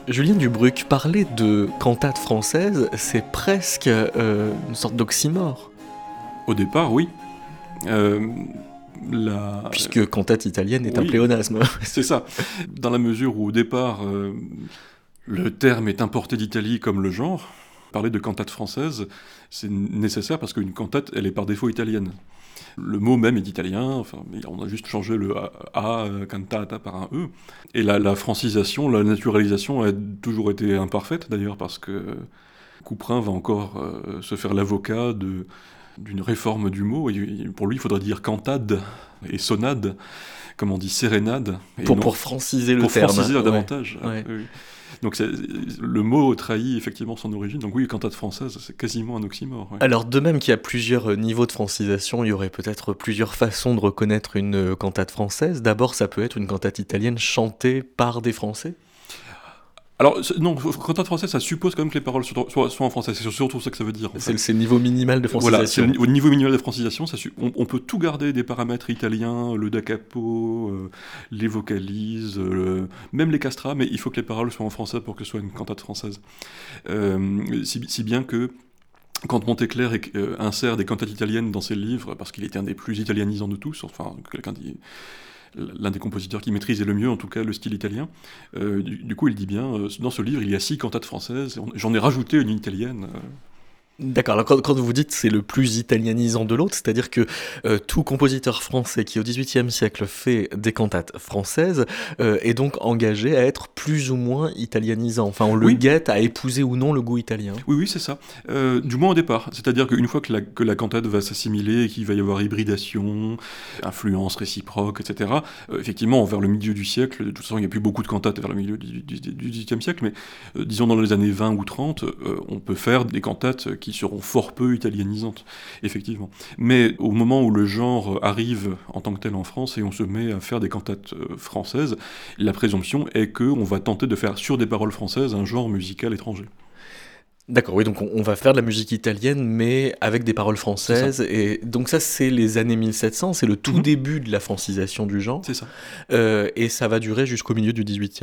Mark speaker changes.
Speaker 1: Julien Dubruck, parler de cantate française, c'est presque une sorte d'oxymore.
Speaker 2: Au départ, oui.
Speaker 1: Puisque cantate italienne est un
Speaker 2: Oui,
Speaker 1: pléonasme.
Speaker 2: c'est ça. Dans la mesure où, au départ, le terme est importé d'Italie comme le genre, parler de cantate française, c'est nécessaire parce qu'une cantate, elle est par défaut italienne. Le mot même est italien, enfin, on a juste changé le A, cantata par un E. Et la francisation, la naturalisation a toujours été imparfaite d'ailleurs, parce que Couperin va encore se faire l'avocat d'une réforme du mot, et pour lui il faudrait dire cantade et sonade, comme on dit sérénade.
Speaker 1: Pour franciser le terme.
Speaker 2: Pour franciser davantage.
Speaker 1: Ouais.
Speaker 2: Oui. Donc le mot trahit effectivement son origine, donc oui, cantate française, c'est quasiment un oxymore. Ouais.
Speaker 1: Alors de même qu'il y a plusieurs niveaux de francisation, il y aurait peut-être plusieurs façons de reconnaître une cantate française. D'abord, ça peut être une cantate italienne chantée par des Français.
Speaker 2: Alors, non, cantate française, ça suppose quand même que les paroles soient en français, c'est surtout ça que ça veut dire. En fait.
Speaker 1: C'est le niveau minimal de francisation.
Speaker 2: Voilà, c'est le niveau minimal de francisation, on peut tout garder des paramètres italiens, le da capo, les vocalises, même les castrats, mais il faut que les paroles soient en français pour que ce soit une cantate française. Si bien que quand Montecler insère des cantates italiennes dans ses livres, parce qu'il était un des plus italianisants de tous, enfin, l'un des compositeurs qui maîtrisait le mieux, en tout cas, le style italien. Du coup, il dit bien, dans ce livre, il y a 6 cantates françaises, j'en ai rajouté une italienne.
Speaker 1: D'accord, alors quand vous dites c'est le plus italianisant de l'autre, c'est-à-dire que tout compositeur français qui au XVIIIe siècle fait des cantates françaises est donc engagé à être plus ou moins italianisant. Enfin, on le guette à épouser ou non le goût italien.
Speaker 2: Oui, c'est ça. Du moins au départ. C'est-à-dire qu'une fois que la cantate va s'assimiler, qu'il va y avoir hybridation, influence réciproque, etc., effectivement, vers le milieu du siècle, de toute façon, il n'y a plus beaucoup de cantates vers le milieu du XVIIIe siècle, mais disons dans les années 20 ou 30, on peut faire des cantates qui seront fort peu italianisantes, effectivement. Mais au moment où le genre arrive en tant que tel en France et on se met à faire des cantates françaises, la présomption est qu'on va tenter de faire sur des paroles françaises un genre musical étranger.
Speaker 1: D'accord, oui, donc on va faire de la musique italienne, mais avec des paroles françaises, et donc ça c'est les années 1700, c'est le tout début de la francisation du genre.
Speaker 2: C'est ça.
Speaker 1: Et ça va durer jusqu'au milieu du XVIIIe.